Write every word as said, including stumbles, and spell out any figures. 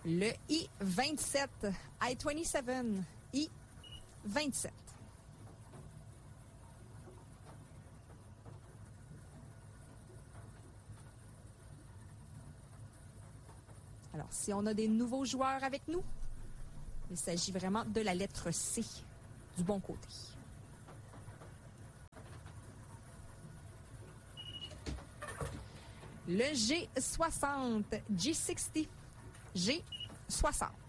Le I vingt-sept, I vingt-sept, I vingt-sept. Alors, si on a des nouveaux joueurs avec nous, il s'agit vraiment de la lettre C, du bon côté. Le G soixante, G soixante, G soixante.